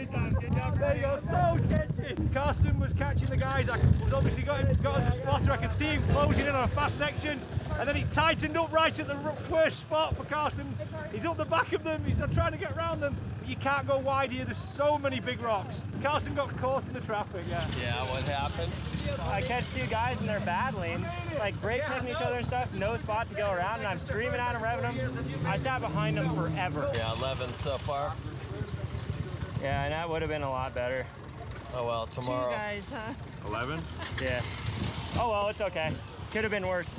There you go, so sketchy. Carsten was catching the guys. I was obviously got as a spotter. I could see him closing in on a fast section, and then he tightened up right at the worst spot for Carsten. He's up the back of them. He's trying to get around them, but you can't go wide here. There's so many big rocks. Carsten got caught in the traffic. Yeah, what happened? I catch two guys and they're battling, like brake checking each other and stuff, no spot to go around, and I'm screaming at them, revving them. I sat behind them forever. Yeah, 11 so far. Yeah, and that would have been a lot better. Oh well, tomorrow. Two guys, huh? 11? Yeah. Oh well, it's okay. Could have been worse.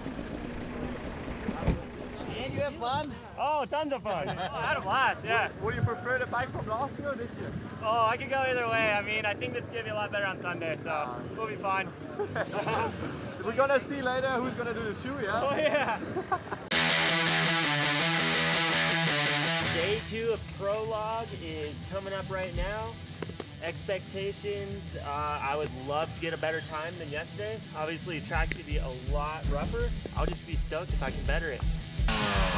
And you have fun? Oh, tons of fun. I had a blast, yeah. Would you prefer the bike from last year or this year? Oh, I could go either way. I mean, I think this is going to be a lot better on Sunday, so we'll be fine. We're gonna see later who's gonna do the shoe, yeah? Oh, yeah. Day 2 of Prologue is coming up right now. Expectations, I would love to get a better time than yesterday. Obviously, the track's gonna be a lot rougher. I'll just be stoked if I can better it.